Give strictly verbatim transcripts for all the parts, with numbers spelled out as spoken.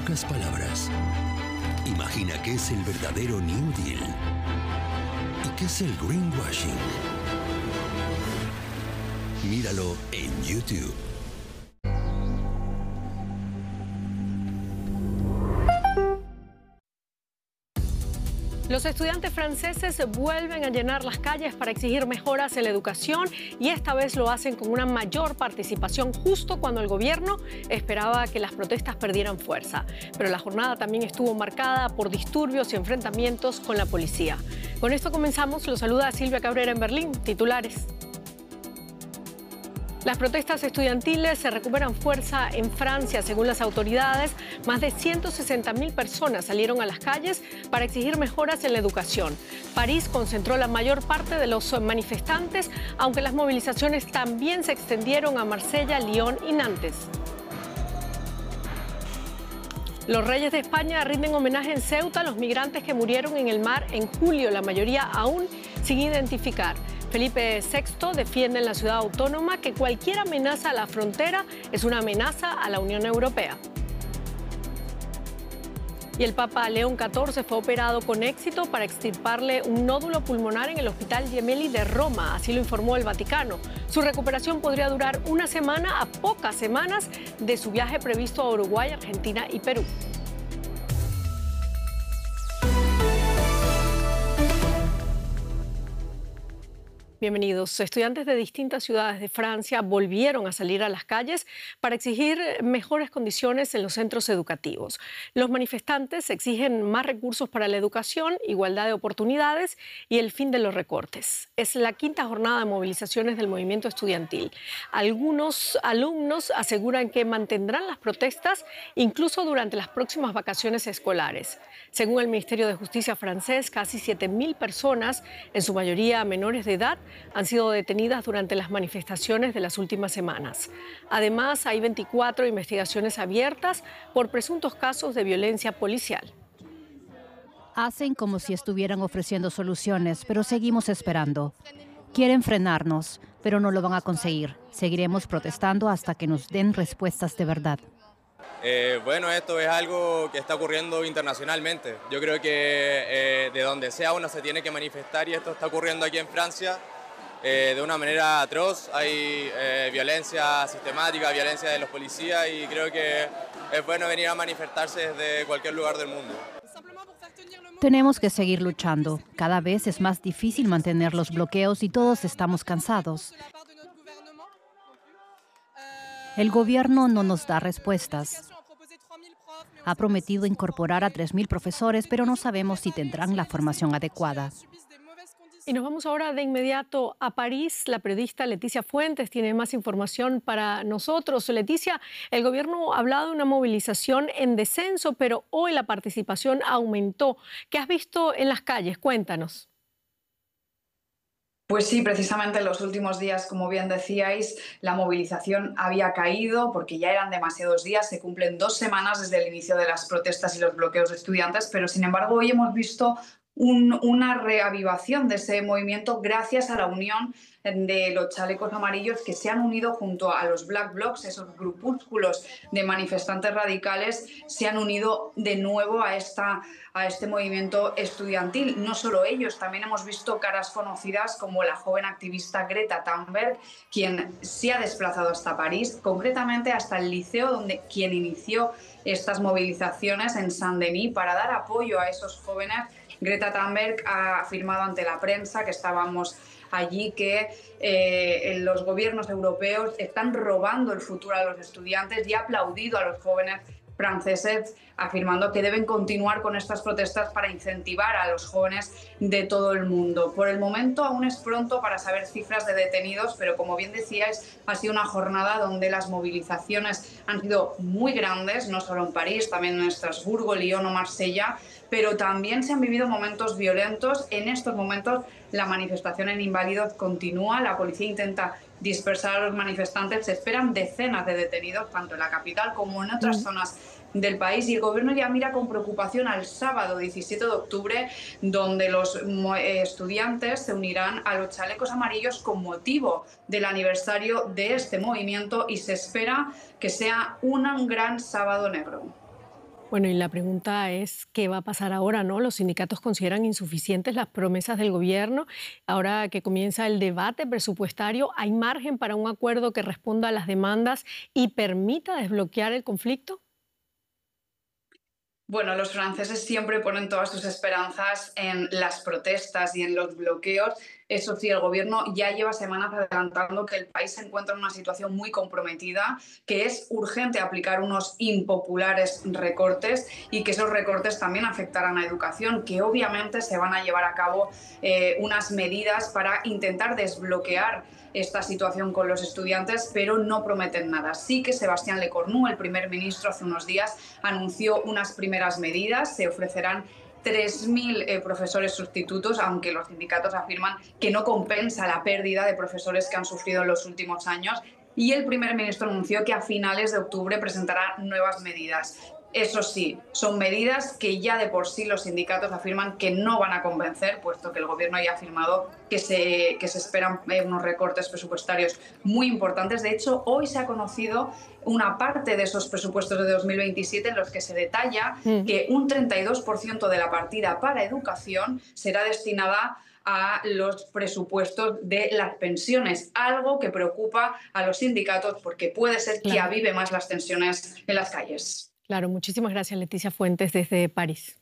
pocas palabras, imagina qué es el verdadero New Deal y qué es el greenwashing. Míralo en YouTube. Los estudiantes franceses vuelven a llenar las calles para exigir mejoras en la educación y esta vez lo hacen con una mayor participación justo cuando el gobierno esperaba que las protestas perdieran fuerza. Pero la jornada también estuvo marcada por disturbios y enfrentamientos con la policía. Con esto comenzamos. Los saluda Silvia Cabrera en Berlín. Titulares. Las protestas estudiantiles se recuperan fuerza en Francia. Según las autoridades, más de ciento sesenta mil personas salieron a las calles para exigir mejoras en la educación. París concentró la mayor parte de los manifestantes, aunque las movilizaciones también se extendieron a Marsella, Lyon y Nantes. Los reyes de España rinden homenaje en Ceuta a los migrantes que murieron en el mar en julio, la mayoría aún sin identificar. Felipe sexto defiende en la ciudad autónoma que cualquier amenaza a la frontera es una amenaza a la Unión Europea. Y el Papa León catorce fue operado con éxito para extirparle un nódulo pulmonar en el Hospital Gemelli de Roma, así lo informó el Vaticano. Su recuperación podría durar una semana a pocas semanas de su viaje previsto a Uruguay, Argentina y Perú. Bienvenidos. Estudiantes de distintas ciudades de Francia volvieron a salir a las calles para exigir mejores condiciones en los centros educativos. Los manifestantes exigen más recursos para la educación, igualdad de oportunidades y el fin de los recortes. Es la quinta jornada de movilizaciones del movimiento estudiantil. Algunos alumnos aseguran que mantendrán las protestas incluso durante las próximas vacaciones escolares. Según el Ministerio de Justicia francés, casi siete mil personas, en su mayoría menores de edad, han sido detenidas durante las manifestaciones de las últimas semanas. Además, hay veinticuatro investigaciones abiertas por presuntos casos de violencia policial. Hacen como si estuvieran ofreciendo soluciones, pero seguimos esperando. Quieren frenarnos, pero no lo van a conseguir. Seguiremos protestando hasta que nos den respuestas de verdad. Eh, bueno, esto es algo que está ocurriendo internacionalmente. Yo creo que eh, de donde sea uno se tiene que manifestar y esto está ocurriendo aquí en Francia eh, de una manera atroz. Hay eh, violencia sistemática, violencia de los policías y creo que es bueno venir a manifestarse desde cualquier lugar del mundo. Tenemos que seguir luchando. Cada vez es más difícil mantener los bloqueos y todos estamos cansados. El gobierno no nos da respuestas. Ha prometido incorporar a tres mil profesores, pero no sabemos si tendrán la formación adecuada. Y nos vamos ahora de inmediato a París. La periodista Leticia Fuentes tiene más información para nosotros. Leticia, el gobierno ha hablado de una movilización en descenso, pero hoy la participación aumentó. ¿Qué has visto en las calles? Cuéntanos. Pues sí, precisamente en los últimos días, como bien decíais, la movilización había caído porque ya eran demasiados días, se cumplen dos semanas desde el inicio de las protestas y los bloqueos de estudiantes, pero sin embargo hoy hemos visto un, una reavivación de ese movimiento gracias a la unión de los chalecos amarillos que se han unido junto a los Black Blocs, esos grupúsculos de manifestantes radicales, se han unido de nuevo a, esta, a este movimiento estudiantil. No solo ellos, también hemos visto caras conocidas como la joven activista Greta Thunberg, quien se ha desplazado hasta París, concretamente hasta el liceo donde quien inició estas movilizaciones en Saint-Denis para dar apoyo a esos jóvenes. Greta Thunberg ha afirmado ante la prensa que estábamos allí que eh, los gobiernos europeos están robando el futuro a los estudiantes y ha aplaudido a los jóvenes franceses, afirmando que deben continuar con estas protestas para incentivar a los jóvenes de todo el mundo. Por el momento aún es pronto para saber cifras de detenidos, pero como bien decíais, ha sido una jornada donde las movilizaciones han sido muy grandes, no solo en París, también en Estrasburgo, Lyon o Marsella, pero también se han vivido momentos violentos. En estos momentos la manifestación en Inválidos continúa, la policía intenta dispersar a los manifestantes, se esperan decenas de detenidos, tanto en la capital como en otras zonas del país, y el gobierno ya mira con preocupación al sábado diecisiete de octubre, donde los estudiantes se unirán a los chalecos amarillos con motivo del aniversario de este movimiento y se espera que sea un gran sábado negro. Bueno, y la pregunta es, ¿qué va a pasar ahora, no? Los sindicatos consideran insuficientes las promesas del gobierno. Ahora que comienza el debate presupuestario, ¿hay margen para un acuerdo que responda a las demandas y permita desbloquear el conflicto? Bueno, los franceses siempre ponen todas sus esperanzas en las protestas y en los bloqueos. Eso sí, el gobierno ya lleva semanas adelantando que el país se encuentra en una situación muy comprometida, que es urgente aplicar unos impopulares recortes y que esos recortes también afectarán a la educación, que obviamente se van a llevar a cabo eh, unas medidas para intentar desbloquear esta situación con los estudiantes, pero no prometen nada. Sí que Sebastián Lecornu, el primer ministro, hace unos días anunció unas primeras medidas. Se ofrecerán tres mil eh, profesores sustitutos, aunque los sindicatos afirman que no compensa la pérdida de profesores que han sufrido en los últimos años. Y el primer ministro anunció que a finales de octubre presentará nuevas medidas. Eso sí, son medidas que ya de por sí los sindicatos afirman que no van a convencer, puesto que el gobierno ya ha afirmado que se, que se esperan unos recortes presupuestarios muy importantes. De hecho, hoy se ha conocido una parte de esos presupuestos de dos mil veintisiete en los que se detalla mm. que un treinta y dos por ciento de la partida para educación será destinada a los presupuestos de las pensiones, algo que preocupa a los sindicatos porque puede ser que claro. avive más las tensiones en las calles. Claro, muchísimas gracias, Leticia Fuentes, desde París.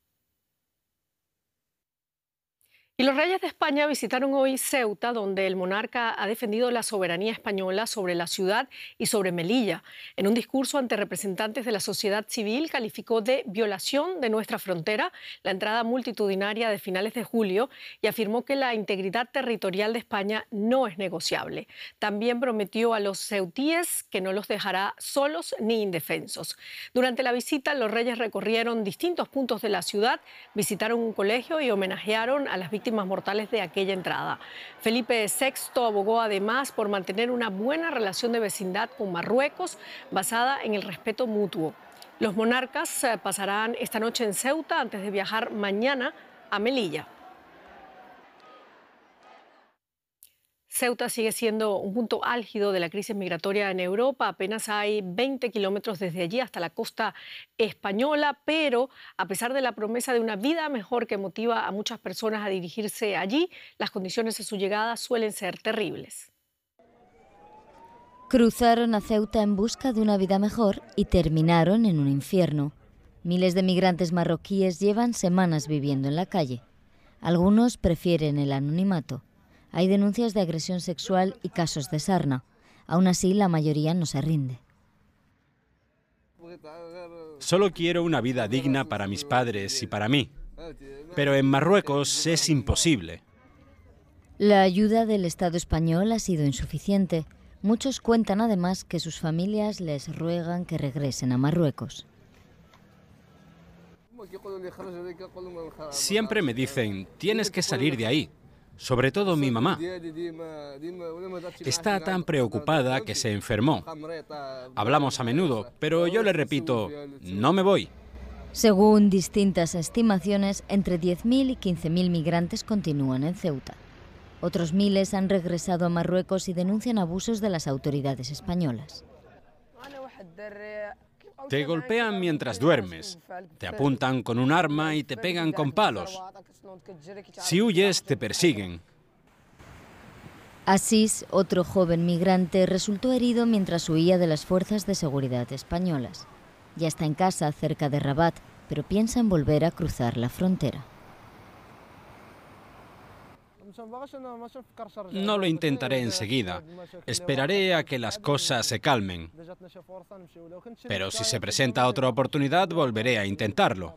Y los reyes de España visitaron hoy Ceuta, donde el monarca ha defendido la soberanía española sobre la ciudad y sobre Melilla. En un discurso ante representantes de la sociedad civil, calificó de violación de nuestra frontera la entrada multitudinaria de finales de julio y afirmó que la integridad territorial de España no es negociable. También prometió a los ceutíes que no los dejará solos ni indefensos. Durante la visita, los reyes recorrieron distintos puntos de la ciudad, visitaron un colegio y homenajearon a las víctimas mortales de aquella entrada. Felipe sexto abogó además por mantener una buena relación de vecindad con Marruecos basada en el respeto mutuo. Los monarcas pasarán esta noche en Ceuta antes de viajar mañana a Melilla. Ceuta sigue siendo un punto álgido de la crisis migratoria en Europa. Apenas hay veinte kilómetros desde allí hasta la costa española, pero a pesar de la promesa de una vida mejor que motiva a muchas personas a dirigirse allí, las condiciones de su llegada suelen ser terribles. Cruzaron a Ceuta en busca de una vida mejor y terminaron en un infierno. Miles de migrantes marroquíes llevan semanas viviendo en la calle. Algunos prefieren el anonimato. Hay denuncias de agresión sexual y casos de sarna. Aún así, la mayoría no se rinde. Solo quiero una vida digna para mis padres y para mí. Pero en Marruecos es imposible. La ayuda del Estado español ha sido insuficiente. Muchos cuentan además que sus familias les ruegan que regresen a Marruecos. Siempre me dicen, tienes que salir de ahí. Sobre todo mi mamá. Está tan preocupada que se enfermó. Hablamos a menudo, pero yo le repito, no me voy. Según distintas estimaciones, entre diez mil y quince mil migrantes continúan en Ceuta. Otros miles han regresado a Marruecos y denuncian abusos de las autoridades españolas. Te golpean mientras duermes, te apuntan con un arma y te pegan con palos. Si huyes, te persiguen. Asís, otro joven migrante, resultó herido mientras huía de las fuerzas de seguridad españolas. Ya está en casa, cerca de Rabat, pero piensa en volver a cruzar la frontera. No lo intentaré enseguida. Esperaré a que las cosas se calmen. Pero si se presenta otra oportunidad, volveré a intentarlo.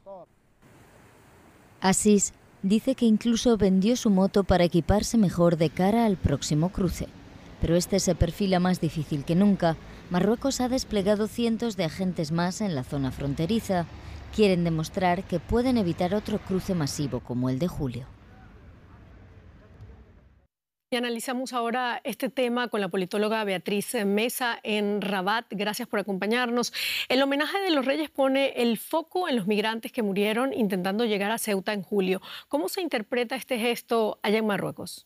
Asís dice que incluso vendió su moto para equiparse mejor de cara al próximo cruce. Pero este se perfila más difícil que nunca. Marruecos ha desplegado cientos de agentes más en la zona fronteriza. Quieren demostrar que pueden evitar otro cruce masivo como el de julio. Y analizamos ahora este tema con la politóloga Beatriz Mesa en Rabat. Gracias por acompañarnos. El homenaje de los Reyes pone el foco en los migrantes que murieron intentando llegar a Ceuta en julio. ¿Cómo se interpreta este gesto allá en Marruecos?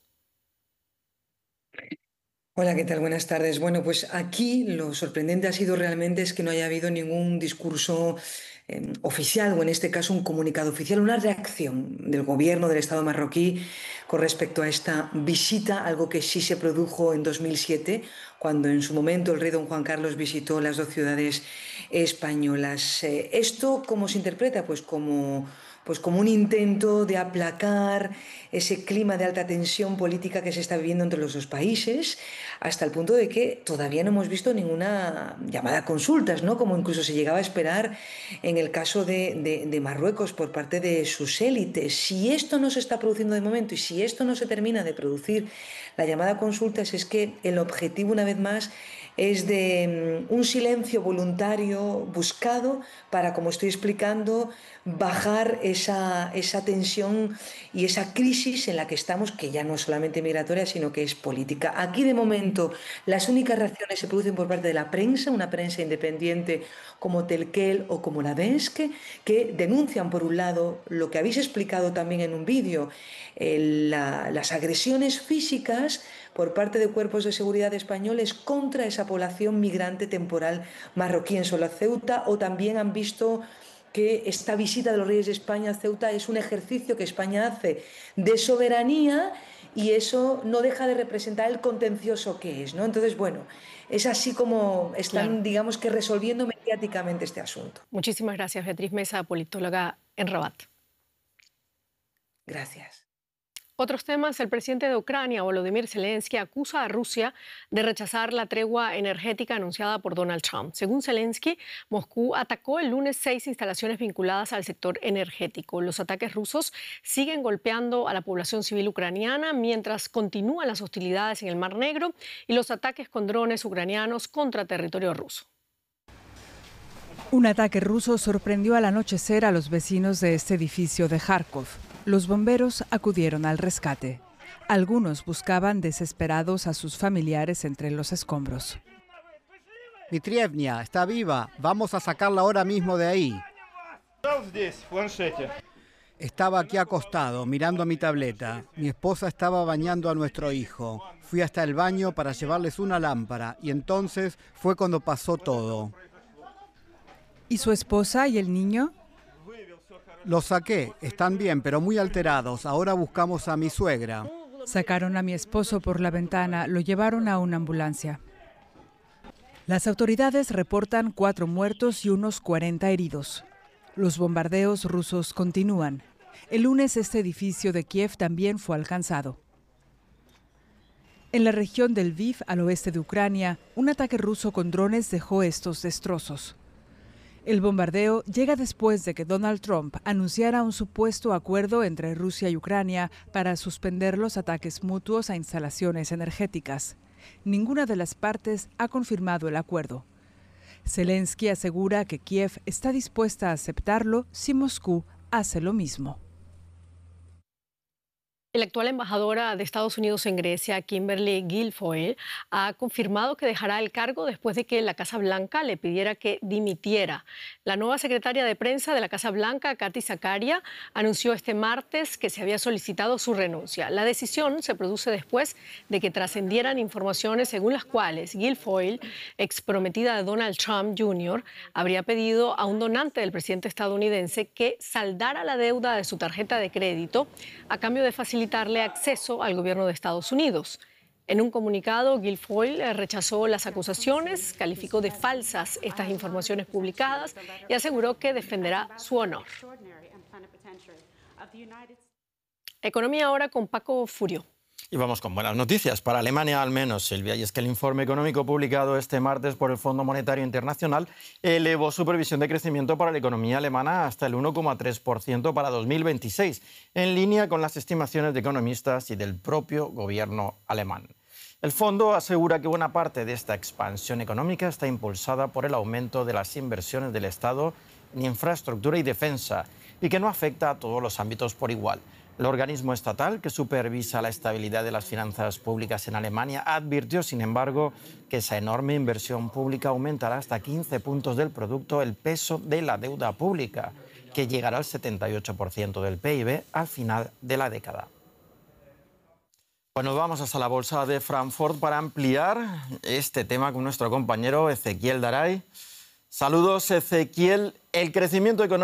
Hola, ¿qué tal? Buenas tardes. Bueno, pues aquí lo sorprendente ha sido realmente es que no haya habido ningún discurso eh, oficial, o en este caso un comunicado oficial, una reacción del gobierno del Estado marroquí con respecto a esta visita, algo que sí se produjo en dos mil siete, cuando en su momento el rey don Juan Carlos visitó las dos ciudades españolas. Eh, ¿Esto cómo se interpreta? Pues como... pues como un intento de aplacar ese clima de alta tensión política que se está viviendo entre los dos países, hasta el punto de que todavía no hemos visto ninguna llamada a consultas, ¿no? Como incluso se llegaba a esperar en el caso de, de, de Marruecos por parte de sus élites. Si esto no se está produciendo de momento y si esto no se termina de producir la llamada a consultas, es que el objetivo, una vez más, es de un silencio voluntario buscado para, como estoy explicando, bajar esa, esa tensión y esa crisis en la que estamos, que ya no es solamente migratoria, sino que es política. Aquí, de momento, las únicas reacciones se producen por parte de la prensa, una prensa independiente como Telquel o como La Denske, que denuncian, por un lado, lo que habéis explicado también en un vídeo, eh, la, las agresiones físicas por parte de cuerpos de seguridad españoles contra esa población migrante temporal marroquí en Sola Ceuta, o también han visto que esta visita de los reyes de España a Ceuta es un ejercicio que España hace de soberanía, y eso no deja de representar el contencioso que es, ¿no? Entonces, bueno, es así como están, claro, digamos que resolviendo mediáticamente este asunto. Muchísimas gracias, Beatriz Mesa, politóloga en Rabat. Gracias. Otros temas: el presidente de Ucrania, Volodymyr Zelensky, acusa a Rusia de rechazar la tregua energética anunciada por Donald Trump. Según Zelensky, Moscú atacó el lunes seis instalaciones vinculadas al sector energético. Los ataques rusos siguen golpeando a la población civil ucraniana mientras continúan las hostilidades en el Mar Negro y los ataques con drones ucranianos contra territorio ruso. Un ataque ruso sorprendió al anochecer a los vecinos de este edificio de Kharkov. Los bomberos acudieron al rescate. Algunos buscaban desesperados a sus familiares entre los escombros. Mitrievnia está viva. Vamos a sacarla ahora mismo de ahí. Estaba aquí acostado, mirando mi tableta. Mi esposa estaba bañando a nuestro hijo. Fui hasta el baño para llevarles una lámpara y entonces fue cuando pasó todo. ¿Y su esposa y el niño? Los saqué, están bien, pero muy alterados. Ahora buscamos a mi suegra. Sacaron a mi esposo por la ventana, lo llevaron a una ambulancia. Las autoridades reportan cuatro muertos y unos cuarenta heridos. Los bombardeos rusos continúan. El lunes este edificio de Kiev también fue alcanzado. En la región del Lviv, al oeste de Ucrania, un ataque ruso con drones dejó estos destrozos. El bombardeo llega después de que Donald Trump anunciara un supuesto acuerdo entre Rusia y Ucrania para suspender los ataques mutuos a instalaciones energéticas. Ninguna de las partes ha confirmado el acuerdo. Zelensky asegura que Kiev está dispuesta a aceptarlo si Moscú hace lo mismo. La actual embajadora de Estados Unidos en Grecia, Kimberly Guilfoyle, ha confirmado que dejará el cargo después de que la Casa Blanca le pidiera que dimitiera. La nueva secretaria de prensa de la Casa Blanca, Kathy Zakaria, anunció este martes que se había solicitado su renuncia. La decisión se produce después de que trascendieran informaciones según las cuales Guilfoyle, exprometida de Donald Trump junior, habría pedido a un donante del presidente estadounidense que saldara la deuda de su tarjeta de crédito a cambio de facilitar darle acceso al gobierno de Estados Unidos. En un comunicado, Guilfoyle rechazó las acusaciones, calificó de falsas estas informaciones publicadas y aseguró que defenderá su honor. Economía ahora con Paco Furio. Y vamos con buenas noticias, para Alemania al menos, Silvia, y es que el informe económico publicado este martes por el Fondo Monetario Internacional elevó su previsión de crecimiento para la economía alemana hasta el uno coma tres por ciento para dos mil veintiséis, en línea con las estimaciones de economistas y del propio gobierno alemán. El fondo asegura que buena parte de esta expansión económica está impulsada por el aumento de las inversiones del Estado en infraestructura y defensa y que no afecta a todos los ámbitos por igual. El organismo estatal que supervisa la estabilidad de las finanzas públicas en Alemania advirtió, sin embargo, que esa enorme inversión pública aumentará hasta quince puntos del producto el peso de la deuda pública, que llegará al setenta y ocho por ciento del P I B al final de la década. Bueno, vamos hasta la bolsa de Frankfurt para ampliar este tema con nuestro compañero Ezequiel Daray. Saludos, Ezequiel. El crecimiento económico